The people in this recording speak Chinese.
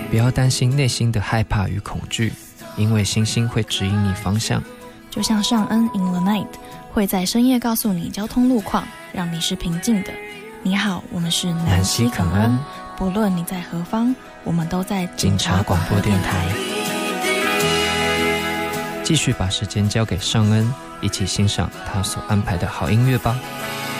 不要担心内心的害怕与恐惧，因为星星会指引你方向。 就像尚恩 in the night 会在深夜告诉你交通路况，让你是平静的。你好，我们是南希肯恩，不论你在何方，我们都在警察广播电台。 继续把时间交给尚恩，一起欣赏他所安排的好音乐吧。